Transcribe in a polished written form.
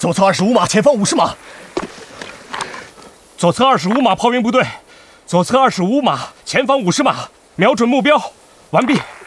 左侧25码，前方50码。 左侧25码炮兵部队，左侧25码，前方50码，瞄准目标，完毕。